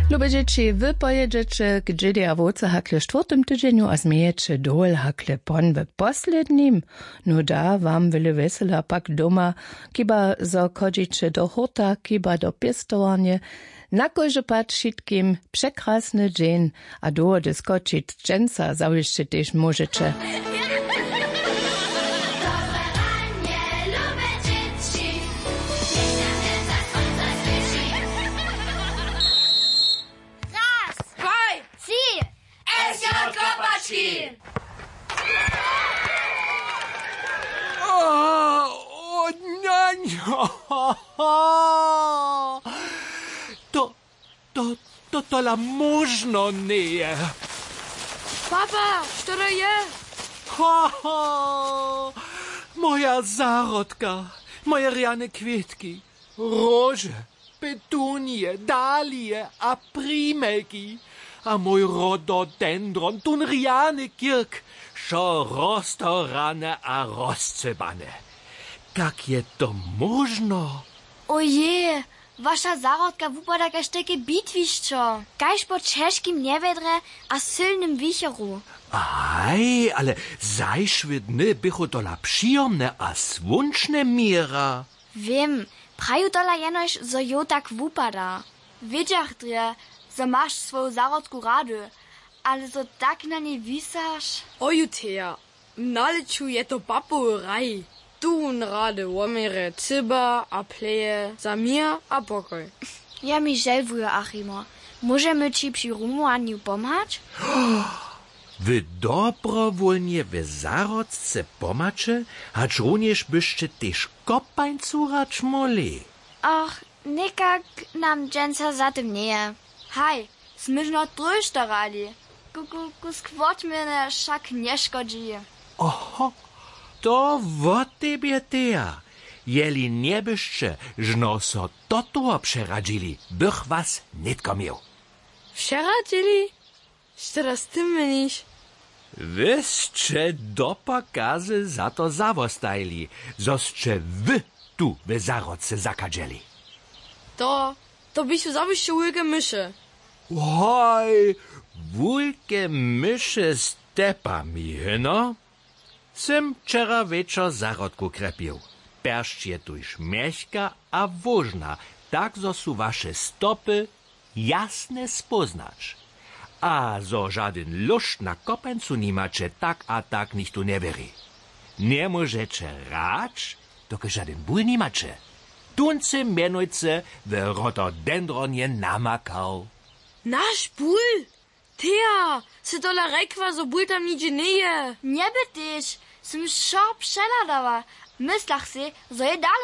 Lube dzieci, wy pojedziecie k dżidzie a woce hakle 4. tydzieniu, a zmiejecie dol hakle pon w poslednim. No da wam wyle wesela pak doma, kiba zo chodzicie do hota, kiba do piestowanie. Na kojże pat wszystkim przekrasny dzień, a do dyskoczyć dżęca załyście też możecie. O, nianio! To la možno nie. Papa, što to je? Moja zarodka, moje rjane kwietki, rože, petunije, dalije a primelki, a mój rododendron, tun rjane kirk, šo roztorane a rozcebane. Jak je to možno? Oje, wasza zarodka wupada kaž takie bitwišćo, kaž po češkim njevedre a silnym wicheru. Aj, ale zajšve dny bychu dola przyjemne a słonczne mira. Wiem, praju dola jenož, zo jo tak wupada. Wiedziach dre, zo masz swoją zarodku rady, ale zo tak na nie wisaš. Oju, Thea, naleču je to papu raj. Tu rade omere cyba a pleje za mir a pokoj. Ja mi želvuju, Achimo. Możemy ci przy rumowaniu pomagać? Wy dobrowolnie w zarodce pomacze, acz również byście też kopańcu racz moli. Ach, nikak nam dżęca za tym nie. Haj, smyżno trójszta radi. Skwoć mnie szak nie szkodzi. Oho, to wo tebie Thea. Jeli nie byście, żno so toto przeradzili, bych was nitko miał. Przeradzili? Što to z tym mylisz? Wyście do pokazy za to zawostajli, zoście wy tu w zarodce zakadzeli. To byś zabyście wielkie myszy. Oj, wielkie myszy z tepami, no? Sem wczera wieczor zarodku krepił. Perszcz je tuż mieszka a wożna, tak zo su wasze stopy jasne spoznać. A zo żaden luszcz na kopencu nie macie, tak a tak nikt tu nie weri. Nie możecie rać, dokud żaden ból nie macie. Tunce mianujce w rododendronie namakał. Nasz ból? Thea, se dola rekwa, zo ból tam nigdzie nie je. Nie bytyś, som šo přeladała. Myslach si, zo je dale